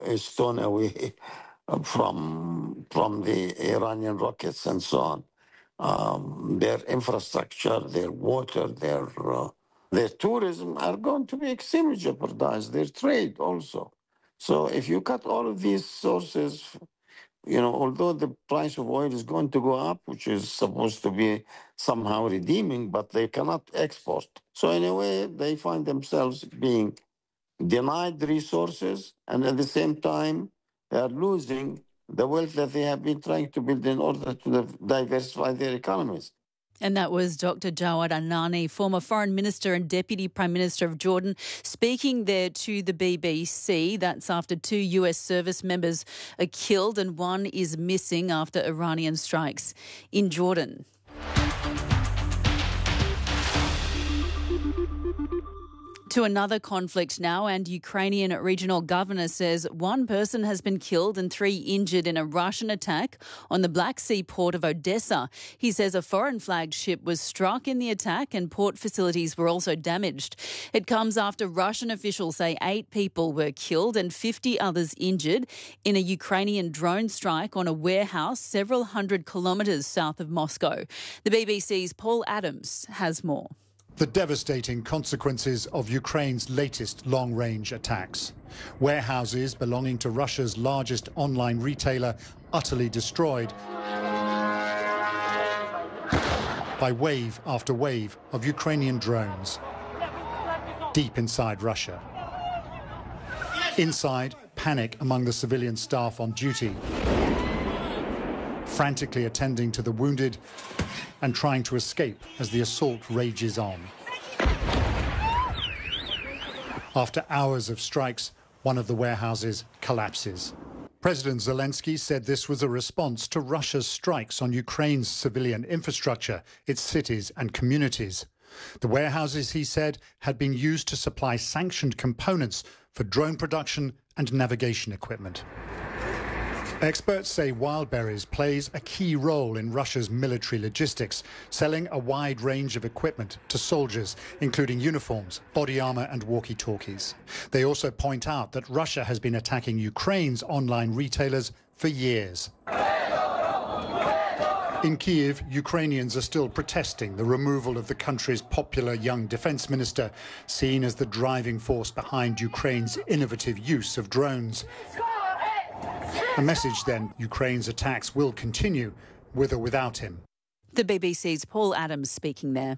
a stone away from the Iranian rockets and so on. Their infrastructure, their water, their tourism are going to be extremely jeopardized, their trade also. So if you cut all of these sources, although the price of oil is going to go up, which is supposed to be somehow redeeming, but they cannot export. So in a way, they find themselves being denied resources, and at the same time, they are losing the wealth that they have been trying to build in order to diversify their economies. And that was Dr. Jawad Anani, former Foreign Minister and Deputy Prime Minister of Jordan, speaking there to the BBC. That's after 2 US service members are killed and one is missing after Iranian strikes in Jordan. To another conflict now, and Ukrainian regional governor says one person has been killed and 3 injured in a Russian attack on the Black Sea port of Odessa. He says a foreign flagged ship was struck in the attack and port facilities were also damaged. It comes after Russian officials say 8 people were killed and 50 others injured in a Ukrainian drone strike on a warehouse several hundred kilometres south of Moscow. The BBC's Paul Adams has more. The devastating consequences of Ukraine's latest long-range attacks. Warehouses belonging to Russia's largest online retailer utterly destroyed by wave after wave of Ukrainian drones deep inside Russia. Inside, panic among the civilian staff on duty, frantically attending to the wounded and trying to escape as the assault rages on. After hours of strikes, one of the warehouses collapses. President Zelensky said this was a response to Russia's strikes on Ukraine's civilian infrastructure, its cities and communities. The warehouses, he said, had been used to supply sanctioned components for drone production and navigation equipment. Experts say Wildberries plays a key role in Russia's military logistics, selling a wide range of equipment to soldiers, including uniforms, body armor and walkie-talkies. They also point out that Russia has been attacking Ukraine's online retailers for years. In Kyiv, Ukrainians are still protesting the removal of the country's popular young defense minister, seen as the driving force behind Ukraine's innovative use of drones. A message then, Ukraine's attacks will continue, with or without him. The BBC's Paul Adams speaking there.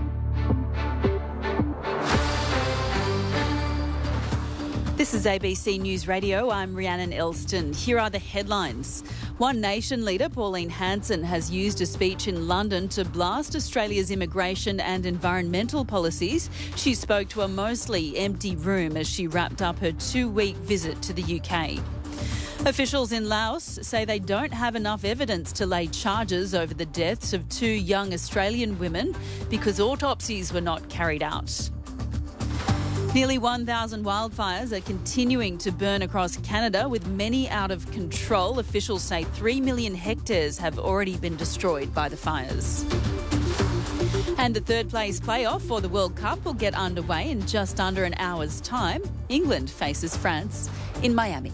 This is ABC News Radio. I'm Rhiannon Elston. Here are the headlines. One Nation leader, Pauline Hanson, has used a speech in London to blast Australia's immigration and environmental policies. She spoke to a mostly empty room as she wrapped up her 2-week visit to the UK. Officials in Laos say they don't have enough evidence to lay charges over the deaths of 2 young Australian women because autopsies were not carried out. Nearly 1,000 wildfires are continuing to burn across Canada, with many out of control. Officials say 3 million hectares have already been destroyed by the fires. And the third place playoff for the World Cup will get underway in just under an hour's time. England faces France in Miami.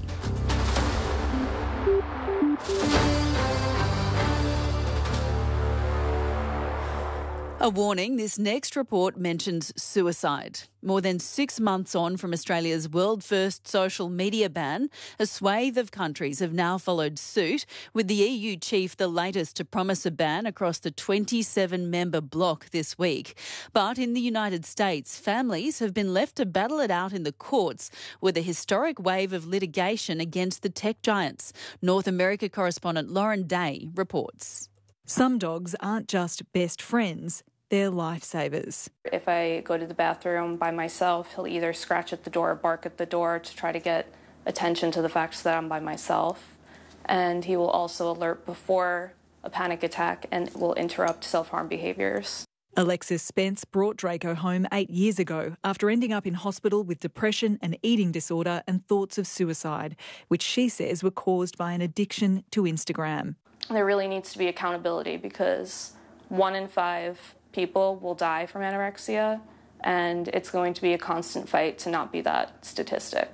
A warning, this next report mentions suicide. More than 6 months on from Australia's world-first social media ban, a swathe of countries have now followed suit, with the EU chief the latest to promise a ban across the 27-member bloc this week. But in the United States, families have been left to battle it out in the courts with a historic wave of litigation against the tech giants. North America correspondent Lauren Day reports. Some dogs aren't just best friends, they're lifesavers. If I go to the bathroom by myself, he'll either scratch at the door or bark at the door to try to get attention to the fact that I'm by myself. And he will also alert before a panic attack and will interrupt self-harm behaviours. Alexis Spence brought Draco home 8 years ago after ending up in hospital with depression, an eating disorder and thoughts of suicide, which she says were caused by an addiction to Instagram. There really needs to be accountability because 1 in 5 people will die from anorexia, and it's going to be a constant fight to not be that statistic.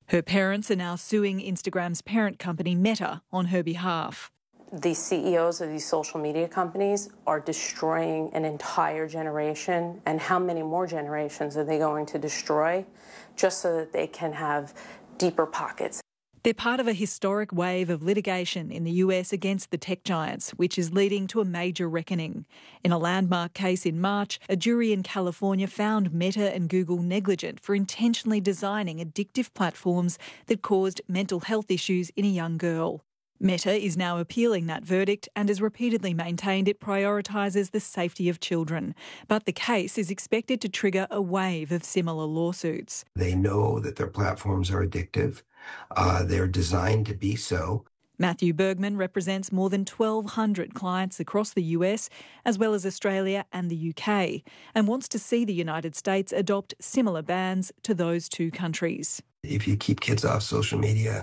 Her parents are now suing Instagram's parent company Meta on her behalf. The CEOs of these social media companies are destroying an entire generation, and how many more generations are they going to destroy just so that they can have deeper pockets? They're part of a historic wave of litigation in the US against the tech giants, which is leading to a major reckoning. In a landmark case in March, a jury in California found Meta and Google negligent for intentionally designing addictive platforms that caused mental health issues in a young girl. Meta is now appealing that verdict and has repeatedly maintained it prioritises the safety of children. But the case is expected to trigger a wave of similar lawsuits. They know that their platforms are addictive. They're designed to be so. Matthew Bergman represents more than 1,200 clients across the US, as well as Australia and the UK, and wants to see the United States adopt similar bans to those two countries. If you keep kids off social media,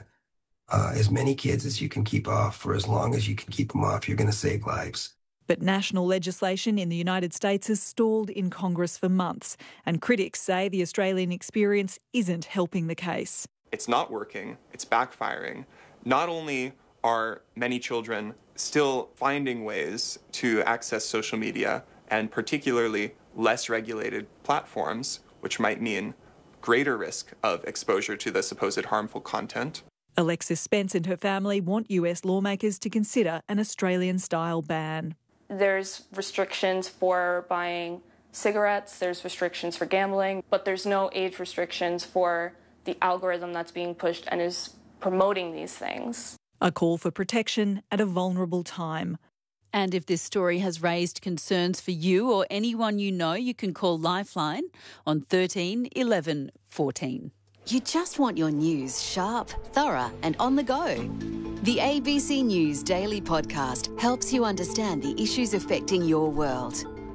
as many kids as you can keep off for as long as you can keep them off, you're going to save lives. But national legislation in the United States has stalled in Congress for months, and critics say the Australian experience isn't helping the case. It's not working, it's backfiring. Not only are many children still finding ways to access social media, and particularly less regulated platforms, which might mean greater risk of exposure to the supposed harmful content. Alexis Spence and her family want US lawmakers to consider an Australian-style ban. There's restrictions for buying cigarettes, there's restrictions for gambling, but there's no age restrictions for the algorithm that's being pushed and is promoting these things. A call for protection at a vulnerable time. And if this story has raised concerns for you or anyone you know, you can call Lifeline on 13 11 14. You just want your news sharp, thorough and on the go. The ABC News Daily Podcast helps you understand the issues affecting your world.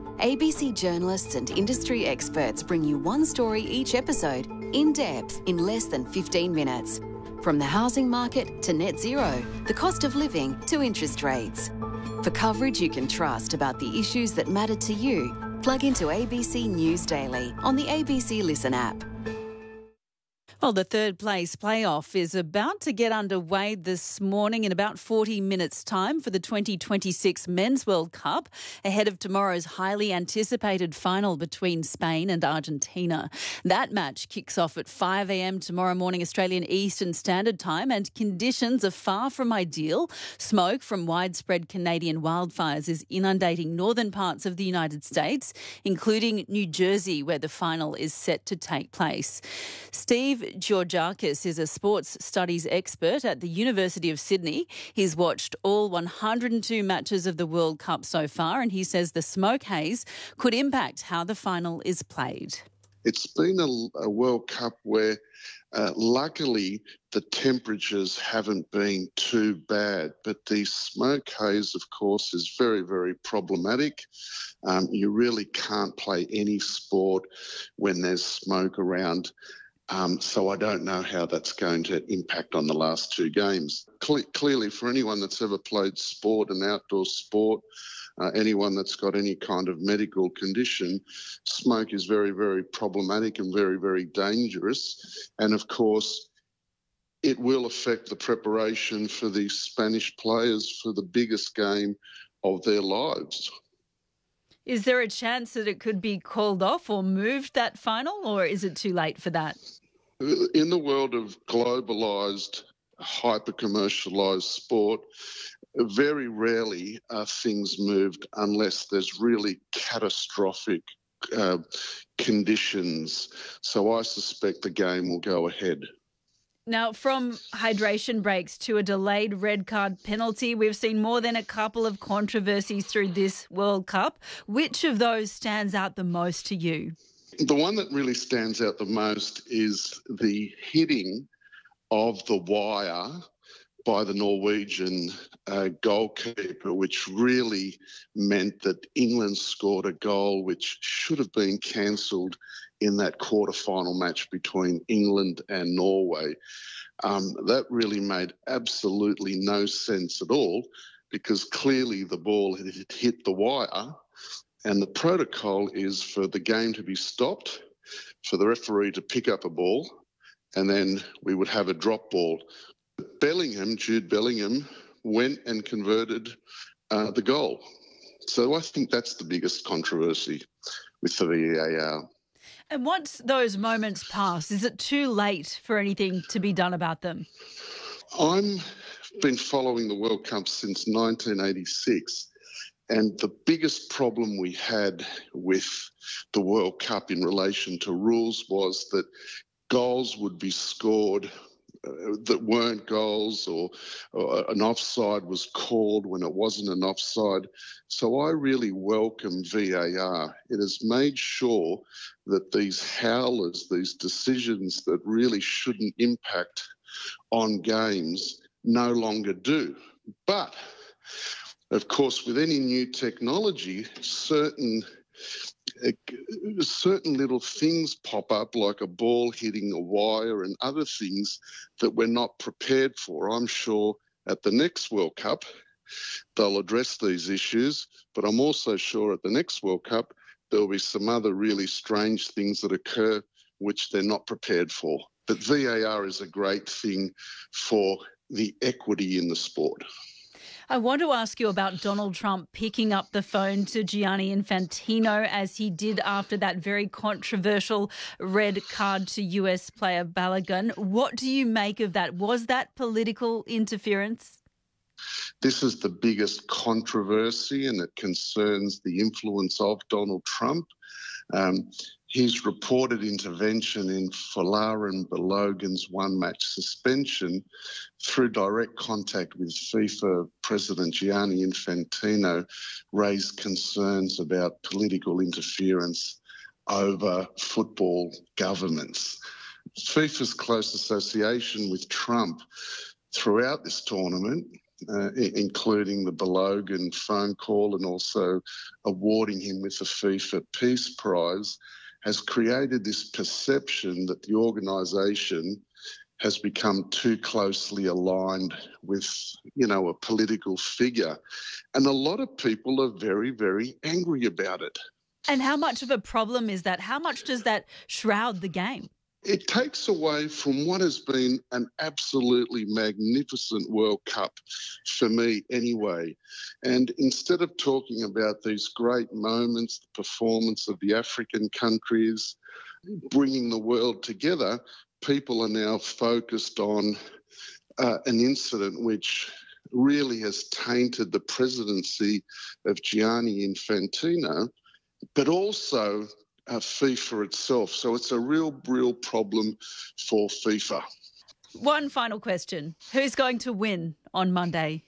ABC journalists and industry experts bring you one story each episode, in depth, in less than 15 minutes. From the housing market to net zero, the cost of living to interest rates. For coverage you can trust about the issues that matter to you, plug into ABC News Daily on the ABC Listen app. Well, the third place playoff is about to get underway this morning in about 40 minutes' time for the 2026 Men's World Cup, ahead of tomorrow's highly anticipated final between Spain and Argentina. That match kicks off at 5 a.m. tomorrow morning Australian Eastern Standard Time, and conditions are far from ideal. Smoke from widespread Canadian wildfires is inundating northern parts of the United States, including New Jersey, where the final is set to take place. Steve Georgakis is a sports studies expert at the University of Sydney. He's watched all 102 matches of the World Cup so far, and he says the smoke haze could impact how the final is played. It's been a World Cup where luckily the temperatures haven't been too bad, but the smoke haze, of course, is very, very problematic. You really can't play any sport when there's smoke around. So I don't know how that's going to impact on the last two games. Clearly, for anyone that's ever played sport, an outdoor sport, anyone that's got any kind of medical condition, smoke is very, very problematic and very, very dangerous. And of course, it will affect the preparation for the Spanish players for the biggest game of their lives. Is there a chance that it could be called off or moved, that final, or is it too late for that? In the world of globalised, hyper-commercialised sport, very rarely are things moved unless there's really catastrophic conditions. So I suspect the game will go ahead. Now, from hydration breaks to a delayed red card penalty, we've seen more than a couple of controversies through this World Cup. Which of those stands out the most to you? The one that really stands out the most is the hitting of the wire by the Norwegian goalkeeper, which really meant that England scored a goal which should have been cancelled in that quarter-final match between England and Norway. That really made absolutely no sense at all, because clearly the ball had hit the wire, and the protocol is for the game to be stopped, for the referee to pick up a ball and then we would have a drop ball. Jude Bellingham, went and converted the goal. So I think that's the biggest controversy with the VAR. And once those moments pass, is it too late for anything to be done about them? I've been following the World Cup since 1986, and the biggest problem we had with the World Cup in relation to rules was that goals would be scored that weren't goals, or an offside was called when it wasn't an offside. So I really welcome VAR. It has made sure that these howlers, these decisions that really shouldn't impact on games, no longer do. But, of course, with any new technology, certain little things pop up, like a ball hitting a wire and other things that we're not prepared for. I'm sure at the next World Cup they'll address these issues, but I'm also sure at the next World Cup there'll be some other really strange things that occur which they're not prepared for. But VAR is a great thing for the equity in the sport. I want to ask you about Donald Trump picking up the phone to Gianni Infantino, as he did after that very controversial red card to US player Balogun. What do you make of that? Was that political interference? This is the biggest controversy, and it concerns the influence of Donald Trump. His reported intervention in Folarin Balogun's one-match suspension through direct contact with FIFA President Gianni Infantino raised concerns about political interference over football governments. FIFA's close association with Trump throughout this tournament, including the Balogun phone call and also awarding him with the FIFA Peace Prize, has created this perception that the organisation has become too closely aligned with, a political figure. And a lot of people are very, very angry about it. And how much of a problem is that? How much does that shroud the game? It takes away from what has been an absolutely magnificent World Cup for me anyway. And instead of talking about these great moments, the performance of the African countries, bringing the world together, people are now focused on an incident which really has tainted the presidency of Gianni Infantino, but also FIFA itself. So it's a real problem for FIFA. One final question. Who's going to win on Monday?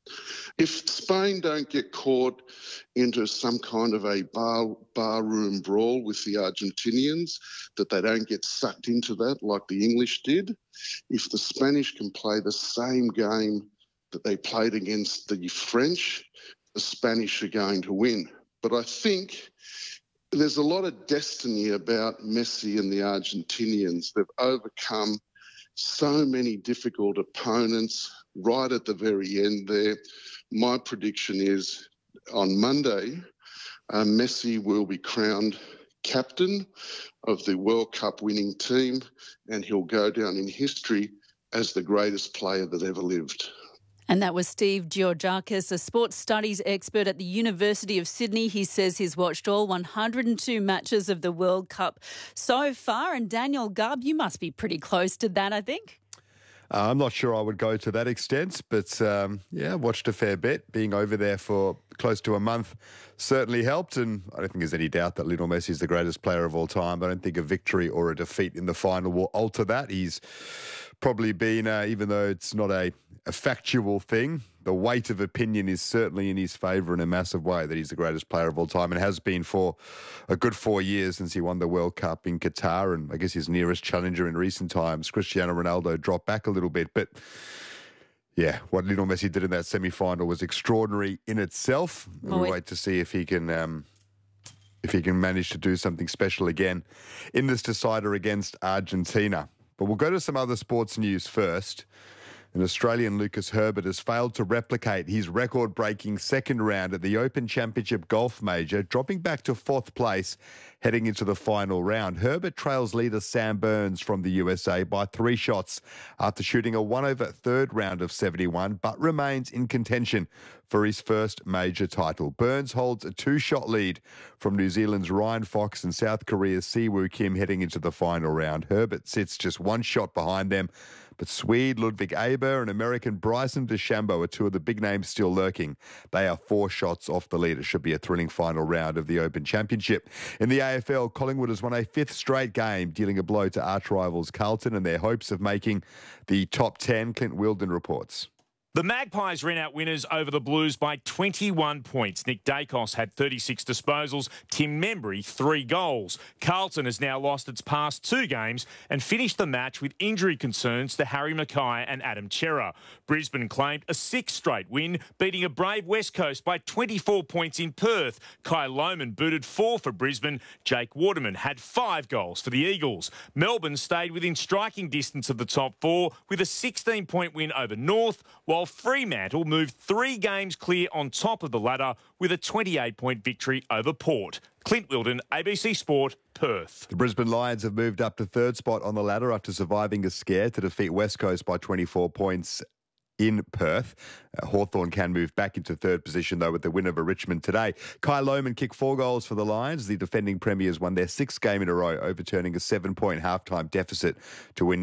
If Spain don't get caught into some kind of a barroom brawl with the Argentinians, that they don't get sucked into that like the English did, if the Spanish can play the same game that they played against the French, the Spanish are going to win. But I think there's a lot of destiny about Messi and the Argentinians. They've overcome so many difficult opponents right at the very end there. My prediction is on Monday, Messi will be crowned captain of the World Cup winning team, and he'll go down in history as the greatest player that ever lived. And that was Steve Georgakis, a sports studies expert at the University of Sydney. He says he's watched all 102 matches of the World Cup so far. And Daniel Gubb, you must be pretty close to that, I think. I'm not sure I would go to that extent, but watched a fair bit. Being over there for close to a month certainly helped, and I don't think there's any doubt that Lionel Messi is the greatest player of all time. I don't think a victory or a defeat in the final will alter that. He's probably been, even though it's not a factual thing, the weight of opinion is certainly in his favour in a massive way, that he's the greatest player of all time, and has been for a good 4 years since he won the World Cup in Qatar. And I guess his nearest challenger in recent times, Cristiano Ronaldo, dropped back a little bit. But yeah, what Lionel Messi did in that semi-final was extraordinary in itself. We'll wait to see if he can manage to do something special again in this decider against Argentina. But we'll go to some other sports news first. And Australian Lucas Herbert has failed to replicate his record-breaking second round at the Open Championship Golf Major, dropping back to fourth place heading into the final round. Herbert trails leader Sam Burns from the USA by 3 shots after shooting a 1-over third round of 71, but remains in contention for his first major title. Burns holds a 2-shot lead from New Zealand's Ryan Fox and South Korea's Siwoo Kim heading into the final round. Herbert sits just 1 shot behind them, but Swede Ludwig Aber and American Bryson DeChambeau are 2 of the big names still lurking. They are 4 shots off the lead. It should be a thrilling final round of the Open Championship. In the AFL, Collingwood has won a 5th straight game, dealing a blow to arch rivals Carlton and their hopes of making the top 10. Clint Wilden reports. The Magpies ran out winners over the Blues by 21 points. Nick Dacos had 36 disposals, Tim Membry 3 goals. Carlton has now lost its past 2 games and finished the match with injury concerns to Harry Mackay and Adam Cerra. Brisbane claimed a 6th straight win, beating a brave West Coast by 24 points in Perth. Kai Lohmann booted 4 for Brisbane. Jake Waterman had 5 goals for the Eagles. Melbourne stayed within striking distance of the top 4 with a 16-point win over North, while Fremantle moved 3 games clear on top of the ladder with a 28-point victory over Port. Clint Wilden, ABC Sport, Perth. The Brisbane Lions have moved up to 3rd spot on the ladder after surviving a scare to defeat West Coast by 24 points in Perth. Hawthorn can move back into 3rd position, though, with the win over Richmond today. Kai Lohmann kicked 4 goals for the Lions. The defending premiers won their 6th game in a row, overturning a 7-point halftime deficit to win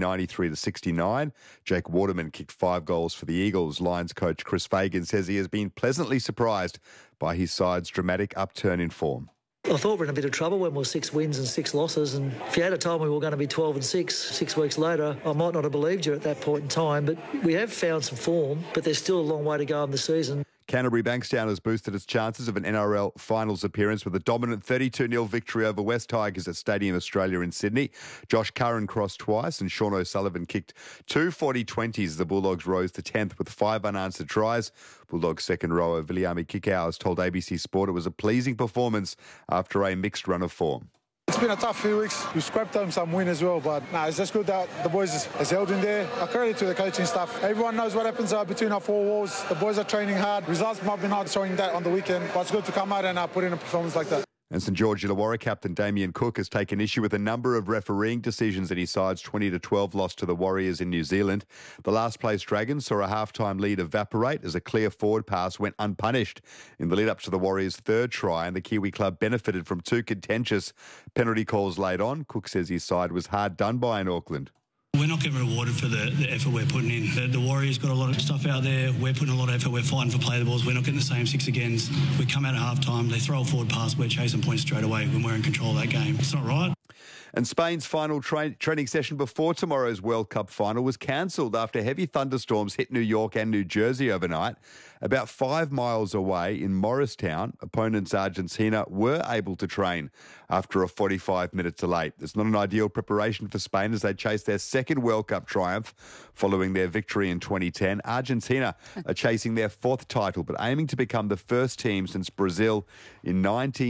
93-69. Jake Waterman kicked 5 goals for the Eagles. Lions coach Chris Fagan says he has been pleasantly surprised by his side's dramatic upturn in form. I thought we were in a bit of trouble when we were 6 wins and 6 losses, and if you had told me we were going to be 12-6 6 weeks later, I might not have believed you at that point in time. But we have found some form, but there's still a long way to go in the season. Canterbury Bankstown has boosted its chances of an NRL finals appearance with a dominant 32-0 victory over West Tigers at Stadium Australia in Sydney. Josh Curran crossed twice and Sean O'Sullivan kicked 2 40-20s. The Bulldogs rose to 10th with 5 unanswered tries. Bulldogs second rower Viliami Kikau has told ABC Sport it was a pleasing performance after a mixed run of form. It's been a tough few weeks. We scrapped home some win as well, but it's just good that the boys has held in there. I credit to the coaching staff. Everyone knows what happens between our 4 walls. The boys are training hard. Results might be not showing that on the weekend, but it's good to come out and put in a performance like that. And St George Illawarra captain Damien Cook has taken issue with a number of refereeing decisions in his side's 20-12 loss to the Warriors in New Zealand. The last-place Dragons saw a half-time lead evaporate as a clear forward pass went unpunished in the lead-up to the Warriors' 3rd try, and the Kiwi club benefited from 2 contentious penalty calls late on. Cook says his side was hard done by in Auckland. We're not getting rewarded for the effort we're putting in. The Warriors got a lot of stuff out there. We're putting a lot of effort. We're fighting for play the balls. We're not getting the same 6 agains. We come out at half-time. They throw a forward pass. We're chasing points straight away when we're in control of that game. It's not right. And Spain's final training session before tomorrow's World Cup final was cancelled after heavy thunderstorms hit New York and New Jersey overnight. About 5 miles away in Morristown, opponents Argentina were able to train after a 45-minute delay. It's not an ideal preparation for Spain as they chase their 2nd World Cup triumph following their victory in 2010. Argentina are chasing their 4th title, but aiming to become the first team since Brazil in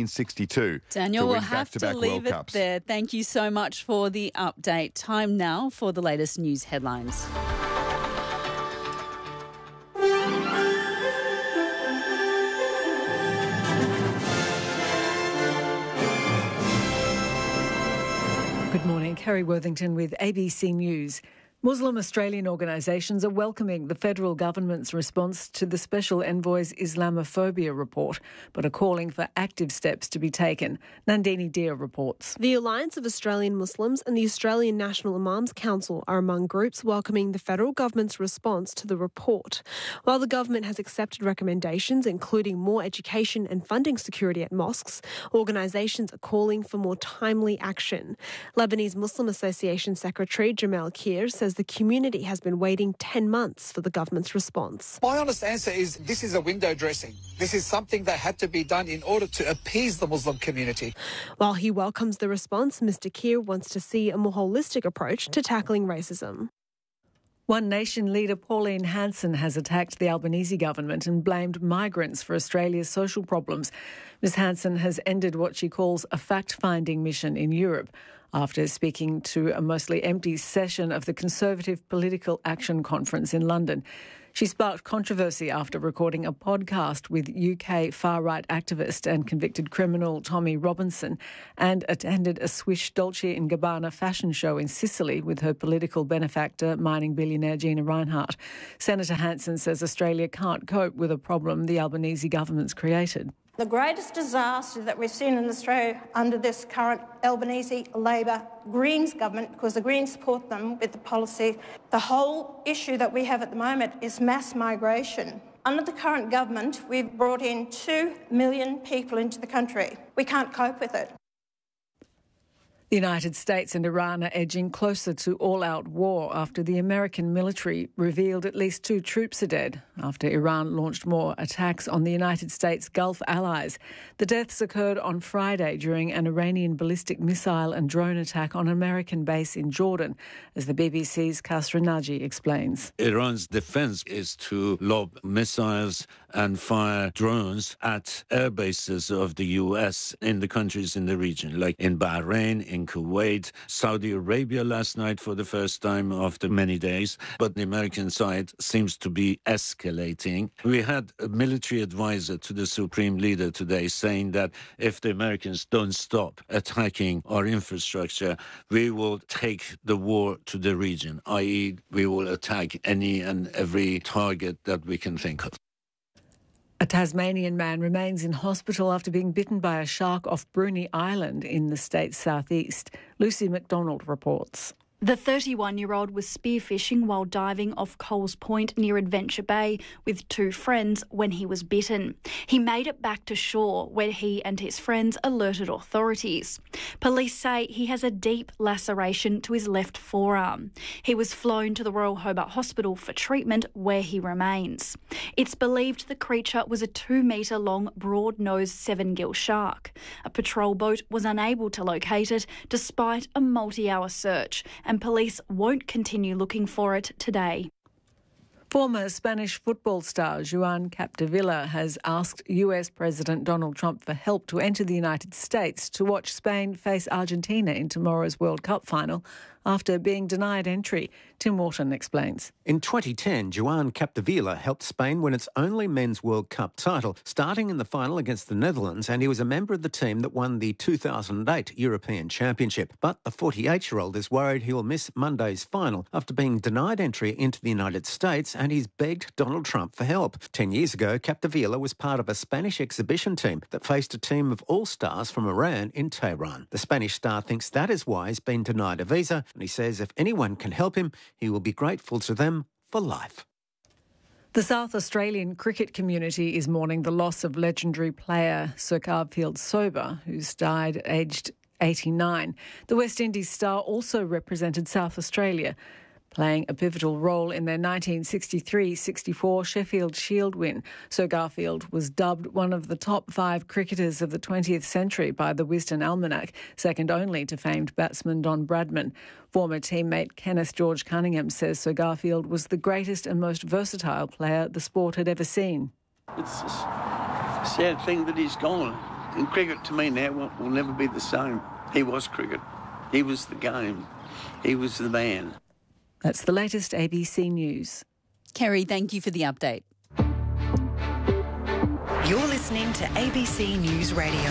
1962 Daniel, to win we'll have to back-to-back leave World it Cups. there. Thank you so much for the update. Time now for the latest news headlines. Good morning, Kerry Worthington with ABC News. Muslim Australian organisations are welcoming the federal government's response to the Special Envoy's Islamophobia report, but are calling for active steps to be taken. Nandini Deer reports. The Alliance of Australian Muslims and the Australian National Imams Council are among groups welcoming the federal government's response to the report. While the government has accepted recommendations, including more education and funding security at mosques, organisations are calling for more timely action. Lebanese Muslim Association Secretary Jamal Kir says the community has been waiting 10 months for the government's response. My honest answer is this is a window dressing. This is something that had to be done in order to appease the Muslim community. While he welcomes the response, Mr. Kir wants to see a more holistic approach to tackling racism. One Nation leader Pauline Hanson has attacked the Albanese government and blamed migrants for Australia's social problems. Ms Hanson has ended what she calls a fact-finding mission in Europe. after speaking to a mostly empty session of the Conservative Political Action Conference in London. She sparked controversy after recording a podcast with UK far-right activist and convicted criminal Tommy Robinson and attended a Swiss Dolce & Gabbana fashion show in Sicily with her political benefactor, mining billionaire Gina Rinehart. Senator Hanson says Australia can't cope with a problem the Albanese government's created. The greatest disaster that we've seen in Australia under this current Albanese Labor Greens government, because the Greens support them with the policy, the whole issue that we have at the moment is mass migration. Under the current government, we've brought in 2 million people into the country. We can't cope with it. The United States and Iran are edging closer to all-out war after the American military revealed at least 2 troops are dead after Iran launched more attacks on the United States Gulf allies. The deaths occurred on Friday during an Iranian ballistic missile and drone attack on an American base in Jordan, as the BBC's Kasra Naji explains. Iran's defense is to lob missiles and fire drones at air bases of the U.S. in the countries in the region, like in Bahrain, in Kuwait, Saudi Arabia last night for the first time after many days. But the American side seems to be escalating. We had a military advisor to the Supreme Leader today saying that if the Americans don't stop attacking our infrastructure, we will take the war to the region, i.e. we will attack any and every target that we can think of. A Tasmanian man remains in hospital after being bitten by a shark off Bruny Island in the state's southeast. Lucy McDonald reports. The 31-year-old was spearfishing while diving off Coles Point near Adventure Bay with 2 friends when he was bitten. He made it back to shore where he and his friends alerted authorities. Police say he has a deep laceration to his left forearm. He was flown to the Royal Hobart Hospital for treatment where he remains. It's believed the creature was a 2-metre-long broad-nosed 7-gill shark. A patrol boat was unable to locate it despite a multi-hour search, and police won't continue looking for it today. Former Spanish football star Joan Capdevila has asked US President Donald Trump for help to enter the United States to watch Spain face Argentina in tomorrow's World Cup final after being denied entry. Tim Wharton explains. In 2010, Joan Capdevila helped Spain win its only men's World Cup title, starting in the final against the Netherlands, and he was a member of the team that won the 2008 European Championship. But the 48-year-old is worried he will miss Monday's final after being denied entry into the United States, and he's begged Donald Trump for help. 10 years ago, Capdevila was part of a Spanish exhibition team that faced a team of all-stars from Iran in Tehran. The Spanish star thinks that is why he's been denied a visa, and he says if anyone can help him, he will be grateful to them for life. The South Australian cricket community is mourning the loss of legendary player Sir Garfield Sober, who's died aged 89. The West Indies star also represented South Australia, playing a pivotal role in their 1963-64 Sheffield Shield win. Sir Garfield was dubbed one of the top 5 cricketers of the 20th century by the Wisden Almanac, second only to famed batsman Don Bradman. Former teammate Kenneth George Cunningham says Sir Garfield was the greatest and most versatile player the sport had ever seen. It's a sad thing that he's gone. And cricket to me now will never be the same. He was cricket. He was the game. He was the man. That's the latest ABC News. Kerry, thank you for the update. You're listening to ABC News Radio.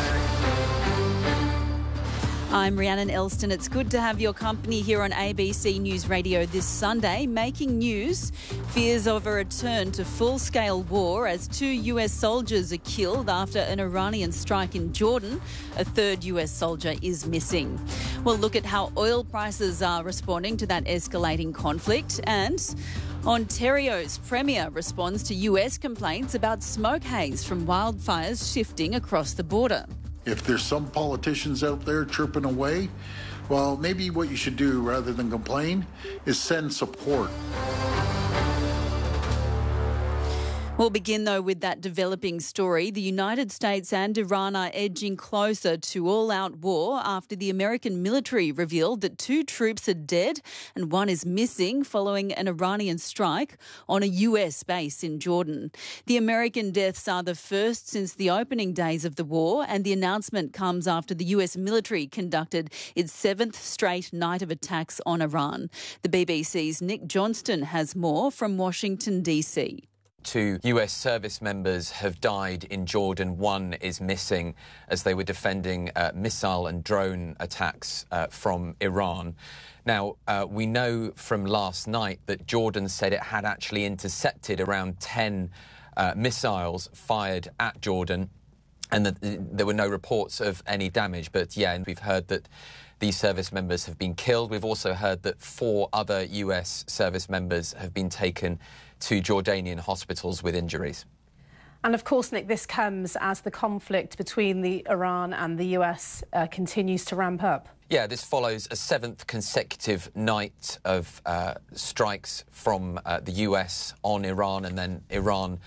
I'm Rhiannon Elston. It's good to have your company here on ABC News Radio this Sunday. Making news, fears of a return to full-scale war as 2 US soldiers are killed after an Iranian strike in Jordan. A 3rd US soldier is missing. We'll look at how oil prices are responding to that escalating conflict, and Ontario's Premier responds to US complaints about smoke haze from wildfires shifting across the border. If there's some politicians out there chirping away, well, maybe what you should do rather than complain is send support. We'll begin, though, with that developing story. The United States and Iran are edging closer to all-out war after the American military revealed that 2 troops are dead and 1 is missing following an Iranian strike on a US base in Jordan. The American deaths are the first since the opening days of the war, and the announcement comes after the US military conducted its 7th straight night of attacks on Iran. The BBC's Nick Johnston has more from Washington, D.C. 2 US service members have died in Jordan. 1 is missing as they were defending missile and drone attacks from Iran. Now, we know from last night that Jordan said it had actually intercepted around 10 missiles fired at Jordan and that there were no reports of any damage. But, yeah, and we've heard that these service members have been killed. We've also heard that 4 other US service members have been taken to Jordanian hospitals with injuries. And of course, Nick, this comes as the conflict between Iran and the US continues to ramp up. Yeah, this follows a 7th consecutive night of strikes from the US on Iran and then Iran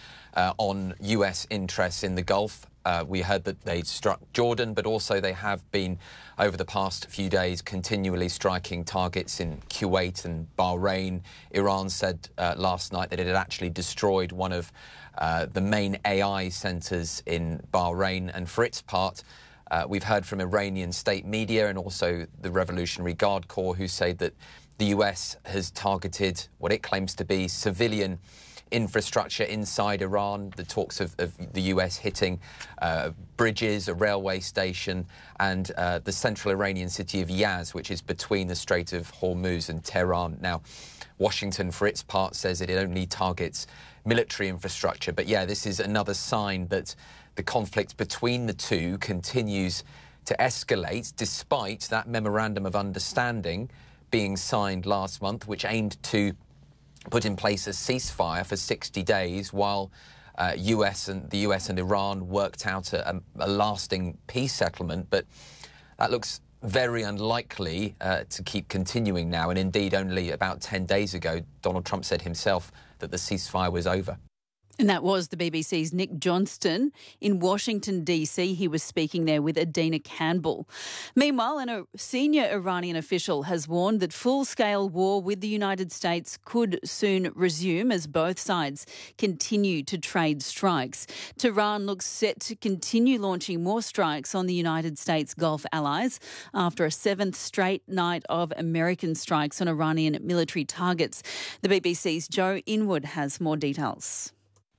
on US interests in the Gulf. We heard that they struck Jordan, but also they have been, over the past few days, continually striking targets in Kuwait and Bahrain. Iran said last night that it had actually destroyed one of the main AI centres in Bahrain. And for its part, we've heard from Iranian state media and also the Revolutionary Guard Corps who say that the US has targeted what it claims to be civilian infrastructure inside Iran. The talks of the US hitting bridges, a railway station, and the central Iranian city of Yaz, which is between the Strait of Hormuz and Tehran. Now, Washington, for its part, says that it only targets military infrastructure. But yeah, this is another sign that the conflict between the two continues to escalate, despite that memorandum of understanding being signed last month, which aimed to put in place a ceasefire for 60 days while the US and Iran worked out a lasting peace settlement. But that looks very unlikely to keep continuing now. And indeed, only about 10 days ago, Donald Trump said himself that the ceasefire was over. And that was the BBC's Nick Johnston in Washington, D.C. He was speaking there with Adina Campbell. Meanwhile, a senior Iranian official has warned that full-scale war with the United States could soon resume as both sides continue to trade strikes. Tehran looks set to continue launching more strikes on the United States Gulf allies after a 7th straight night of American strikes on Iranian military targets. The BBC's Joe Inwood has more details.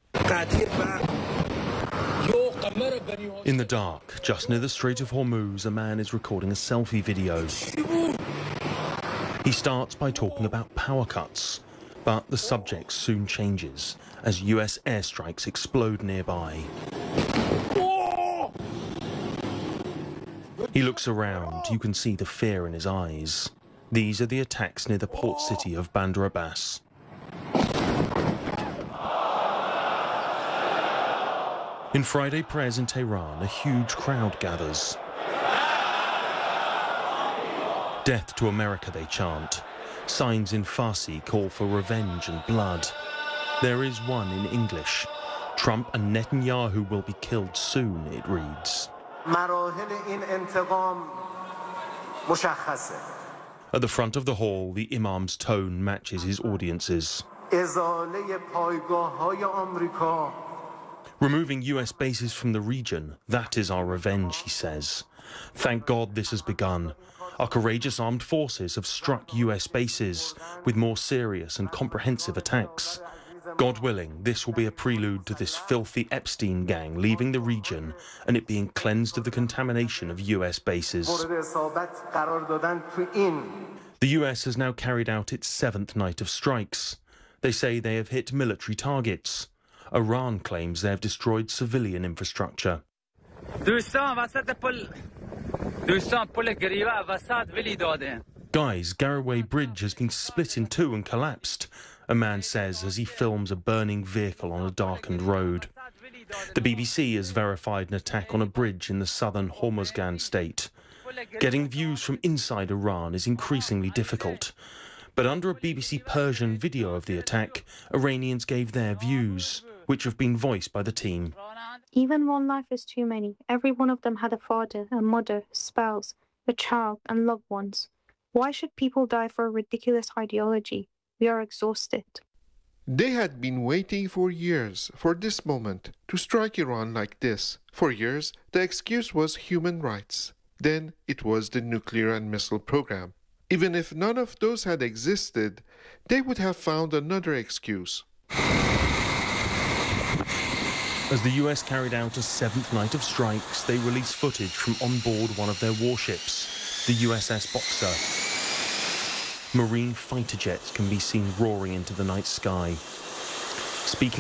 In the dark, just near the Strait of Hormuz, a man is recording a selfie video. He starts by talking about power cuts, but the subject soon changes as US airstrikes explode nearby. He looks around. You can see the fear in his eyes. These are the attacks near the port city of Bandar Abbas. In Friday prayers in Tehran, a huge crowd gathers. Death to America, they chant. Signs in Farsi call for revenge and blood. There is one in English. Trump and Netanyahu will be killed soon, it reads. At the front of the hall, the imam's tone matches his audience's. Removing US bases from the region, that is our revenge, he says. Thank God this has begun. Our courageous armed forces have struck US bases with more serious and comprehensive attacks. God willing, this will be a prelude to this filthy Epstein gang leaving the region and it being cleansed of the contamination of US bases. The US has now carried out its 7th night of strikes. They say they have hit military targets. Iran claims they have destroyed civilian infrastructure. Guys, Garraway Bridge has been split in 2 and collapsed, a man says as he films a burning vehicle on a darkened road. The BBC has verified an attack on a bridge in the southern Hormozgan state. Getting views from inside Iran is increasingly difficult. But under a BBC Persian video of the attack, Iranians gave their views, which have been voiced by the team. Even one life is too many. Every one of them had a father, a mother, spouse, a child, and loved ones. Why should people die for a ridiculous ideology? We are exhausted. They had been waiting for years for this moment to strike Iran like this. For years, the excuse was human rights. Then it was the nuclear and missile program. Even if none of those had existed, they would have found another excuse. As the US carried out a 7th night of strikes, they released footage from on board one of their warships, the USS Boxer. Marine fighter jets can be seen roaring into the night sky. Speaking